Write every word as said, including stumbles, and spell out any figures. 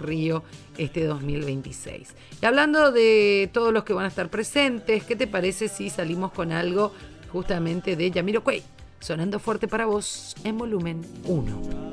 Río este dos mil veintiséis. Y hablando de todos los que van a estar presentes, ¿qué te parece si salimos con algo justamente de Jamiroquai? Sonando fuerte para vos en volumen uno.